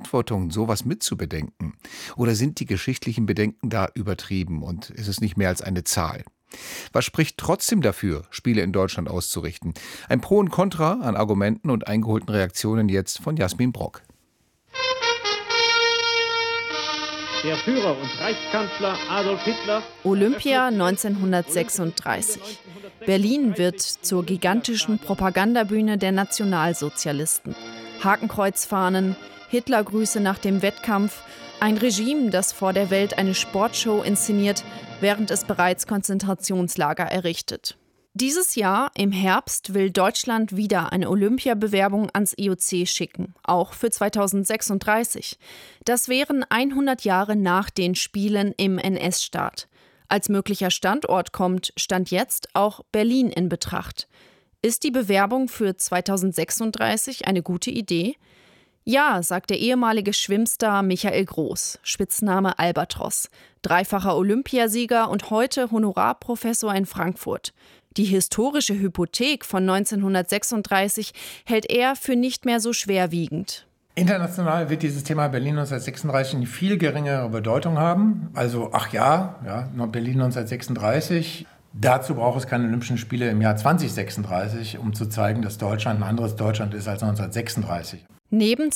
Verantwortung, sowas mitzubedenken? Oder sind die geschichtlichen Bedenken da übertrieben und ist es nicht mehr als eine Zahl? Was spricht trotzdem dafür, Spiele in Deutschland auszurichten? Ein Pro und Contra an Argumenten und eingeholten Reaktionen jetzt von Jasmin Brock. Der Führer und Reichskanzler Adolf Hitler. Olympia 1936. Berlin wird zur gigantischen Propagandabühne der Nationalsozialisten. Hakenkreuzfahnen, Hitlergrüße nach dem Wettkampf, ein Regime, das vor der Welt eine Sportshow inszeniert, während es bereits Konzentrationslager errichtet. Dieses Jahr, im Herbst, will Deutschland wieder eine Olympiabewerbung ans IOC schicken, auch für 2036. Das wären 100 Jahre nach den Spielen im NS-Staat. Als möglicher Standort kommt, Stand jetzt, auch Berlin in Betracht. Ist die Bewerbung für 2036 eine gute Idee? Ja, sagt der ehemalige Schwimmstar Michael Groß, Spitzname Albatros, dreifacher Olympiasieger und heute Honorarprofessor in Frankfurt. Die historische Hypothek von 1936 hält er für nicht mehr so schwerwiegend. International wird dieses Thema Berlin 1936 eine viel geringere Bedeutung haben. Also, Berlin 1936. Dazu braucht es keine Olympischen Spiele im Jahr 2036, um zu zeigen, dass Deutschland ein anderes Deutschland ist als 1936. Neben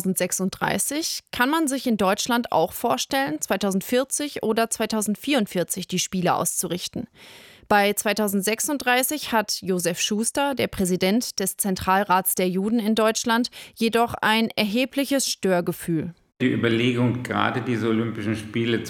2036 kann man sich in Deutschland auch vorstellen, 2040 oder 2044 die Spiele auszurichten. Bei 2036 hat Josef Schuster, der Präsident des Zentralrats der Juden in Deutschland, jedoch ein erhebliches Störgefühl. Die Überlegung, gerade diese Olympischen Spiele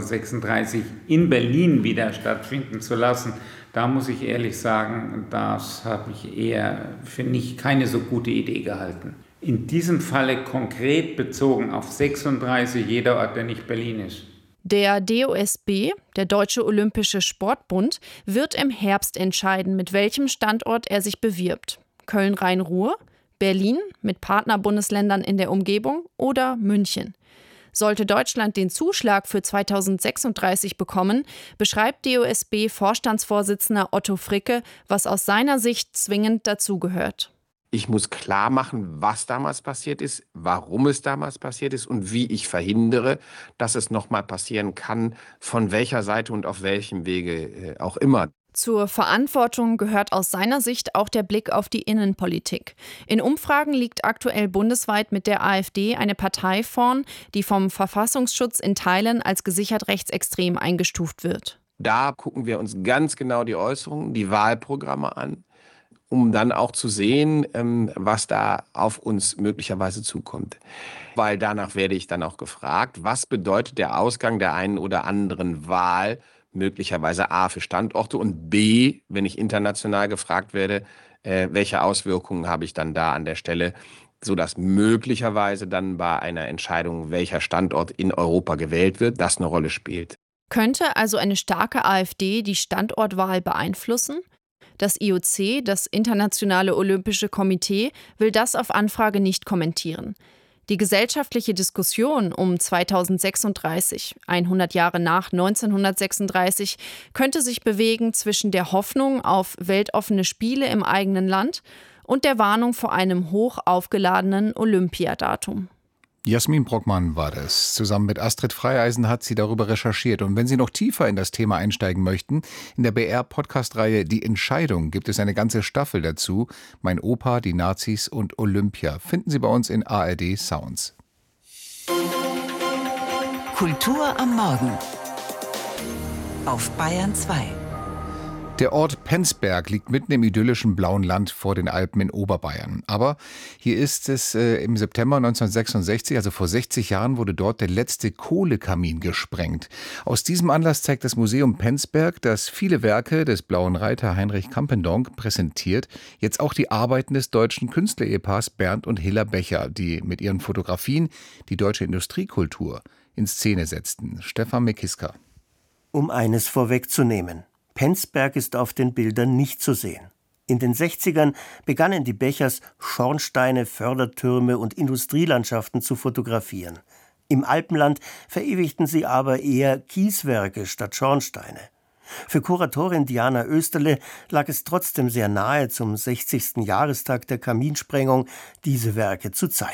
2036 in Berlin wieder stattfinden zu lassen, da muss ich ehrlich sagen, das habe ich eher für keine so gute Idee gehalten. In diesem Falle konkret bezogen auf 36, jeder Ort, der nicht Berlin ist. Der DOSB, der Deutsche Olympische Sportbund, wird im Herbst entscheiden, mit welchem Standort er sich bewirbt. Köln-Rhein-Ruhr, Berlin mit Partnerbundesländern in der Umgebung oder München. Sollte Deutschland den Zuschlag für 2036 bekommen, beschreibt DOSB-Vorstandsvorsitzender Otto Fricke, was aus seiner Sicht zwingend dazugehört. Ich muss klar machen, was damals passiert ist, warum es damals passiert ist und wie ich verhindere, dass es nochmal passieren kann, von welcher Seite und auf welchem Wege auch immer. Zur Verantwortung gehört aus seiner Sicht auch der Blick auf die Innenpolitik. In Umfragen liegt aktuell bundesweit mit der AfD eine Partei vorn, die vom Verfassungsschutz in Teilen als gesichert rechtsextrem eingestuft wird. Da gucken wir uns ganz genau die Äußerungen, die Wahlprogramme an, um dann auch zu sehen, was da auf uns möglicherweise zukommt. Weil danach werde ich dann auch gefragt, was bedeutet der Ausgang der einen oder anderen Wahl möglicherweise A für Standorte und B, wenn ich international gefragt werde, welche Auswirkungen habe ich dann da an der Stelle, sodass möglicherweise dann bei einer Entscheidung, welcher Standort in Europa gewählt wird, das eine Rolle spielt. Könnte also eine starke AfD die Standortwahl beeinflussen? Das IOC, das Internationale Olympische Komitee, will das auf Anfrage nicht kommentieren. Die gesellschaftliche Diskussion um 2036, 100 Jahre nach 1936, könnte sich bewegen zwischen der Hoffnung auf weltoffene Spiele im eigenen Land und der Warnung vor einem hoch aufgeladenen Olympiadatum. Jasmin Brockmann war das. Zusammen mit Astrid Freieisen hat sie darüber recherchiert. Und wenn Sie noch tiefer in das Thema einsteigen möchten, in der BR-Podcast-Reihe Die Entscheidung gibt es eine ganze Staffel dazu. Mein Opa, die Nazis und Olympia finden Sie bei uns in ARD Sounds. Kultur am Morgen auf Bayern 2. Der Ort Penzberg liegt mitten im idyllischen blauen Land vor den Alpen in Oberbayern. Aber hier ist es im September 1966, also vor 60 Jahren, wurde dort der letzte Kohlekamin gesprengt. Aus diesem Anlass zeigt das Museum Penzberg, das viele Werke des blauen Reiter Heinrich Campendonck präsentiert, jetzt auch die Arbeiten des deutschen Künstlerehepaars Bernd und Hilla Becher, die mit ihren Fotografien die deutsche Industriekultur in Szene setzten. Stefan Mekiska. Um eines vorwegzunehmen: Penzberg ist auf den Bildern nicht zu sehen. In den 60ern begannen die Bechers, Schornsteine, Fördertürme und Industrielandschaften zu fotografieren. Im Alpenland verewigten sie aber eher Kieswerke statt Schornsteine. Für Kuratorin Diana Österle lag es trotzdem sehr nahe, zum 60. Jahrestag der Kaminsprengung diese Werke zu zeigen.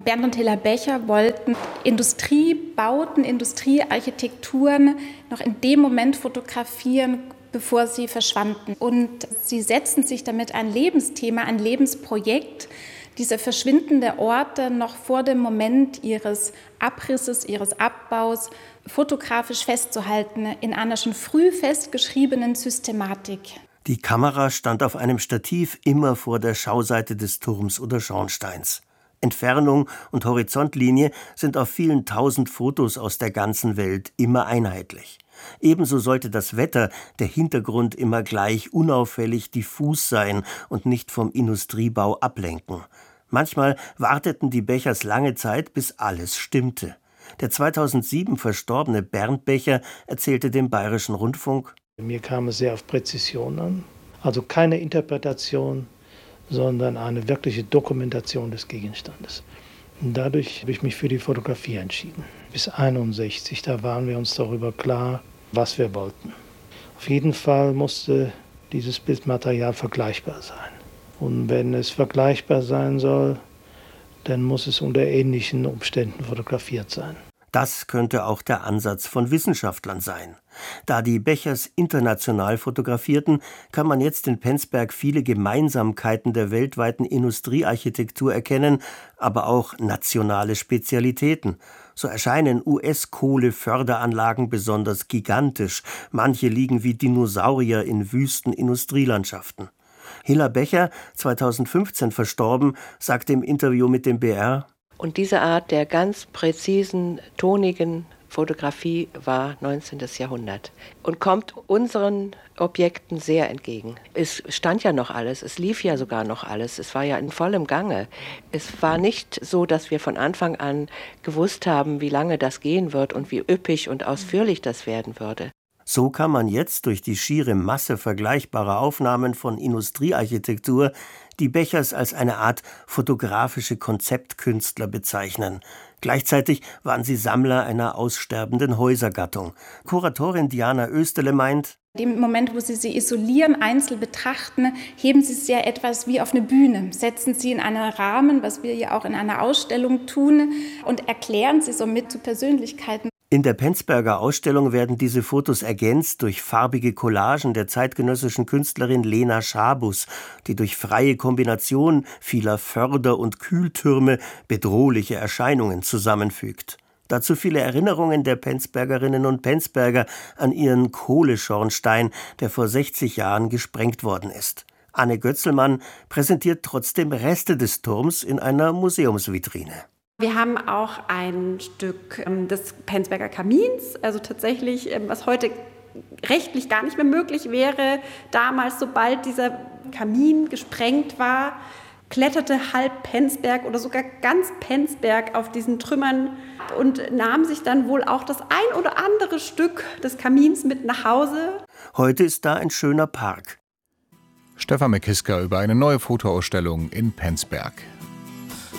Bernd und Hilla Becher wollten Industriebauten, Industriearchitekturen noch in dem Moment fotografieren, bevor sie verschwanden. Und sie setzten sich damit ein Lebensthema, ein Lebensprojekt, diese verschwindenden Orte noch vor dem Moment ihres Abrisses, ihres Abbaus fotografisch festzuhalten, in einer schon früh festgeschriebenen Systematik. Die Kamera stand auf einem Stativ immer vor der Schauseite des Turms oder Schornsteins. Entfernung und Horizontlinie sind auf vielen tausend Fotos aus der ganzen Welt immer einheitlich. Ebenso sollte das Wetter, der Hintergrund immer gleich unauffällig diffus sein und nicht vom Industriebau ablenken. Manchmal warteten die Bechers lange Zeit, bis alles stimmte. Der 2007 verstorbene Bernd Becher erzählte dem Bayerischen Rundfunk: Mir kam es sehr auf Präzision an, also keine Interpretation, sondern eine wirkliche Dokumentation des Gegenstandes. Und dadurch habe ich mich für die Fotografie entschieden. Bis 1961, da waren wir uns darüber klar, was wir wollten. Auf jeden Fall musste dieses Bildmaterial vergleichbar sein. Und wenn es vergleichbar sein soll, dann muss es unter ähnlichen Umständen fotografiert sein. Das könnte auch der Ansatz von Wissenschaftlern sein. Da die Bechers international fotografierten, kann man jetzt in Penzberg viele Gemeinsamkeiten der weltweiten Industriearchitektur erkennen, aber auch nationale Spezialitäten. So erscheinen US-Kohleförderanlagen besonders gigantisch. Manche liegen wie Dinosaurier in wüsten Industrielandschaften. Hilla Becher, 2015 verstorben, sagte im Interview mit dem BR: Und diese Art der ganz präzisen, tonigen Fotografie war 19. Jahrhundert und kommt unseren Objekten sehr entgegen. Es stand ja noch alles, es lief ja sogar noch alles, es war ja in vollem Gange. Es war nicht so, dass wir von Anfang an gewusst haben, wie lange das gehen wird und wie üppig und ausführlich das werden würde. So kann man jetzt durch die schiere Masse vergleichbarer Aufnahmen von Industriearchitektur die Bechers als eine Art fotografische Konzeptkünstler bezeichnen. Gleichzeitig waren sie Sammler einer aussterbenden Häusergattung. Kuratorin Diana Oesterle meint: Im Moment, wo Sie isolieren, einzeln betrachten, heben Sie es ja etwas wie auf eine Bühne. Setzen Sie in einen Rahmen, was wir ja auch in einer Ausstellung tun, und erklären Sie somit zu Persönlichkeiten. In der Penzberger Ausstellung werden diese Fotos ergänzt durch farbige Collagen der zeitgenössischen Künstlerin Lena Schabus, die durch freie Kombination vieler Förder- und Kühltürme bedrohliche Erscheinungen zusammenfügt. Dazu viele Erinnerungen der Penzbergerinnen und Penzberger an ihren Kohleschornstein, der vor 60 Jahren gesprengt worden ist. Anne Götzelmann präsentiert trotzdem Reste des Turms in einer Museumsvitrine. Wir haben auch ein Stück des Penzberger Kamins, also tatsächlich, was heute rechtlich gar nicht mehr möglich wäre. Damals, sobald dieser Kamin gesprengt war, kletterte halb Penzberg oder sogar ganz Penzberg auf diesen Trümmern und nahm sich dann wohl auch das ein oder andere Stück des Kamins mit nach Hause. Heute ist da ein schöner Park. Stefan McKisker über eine neue Fotoausstellung in Penzberg.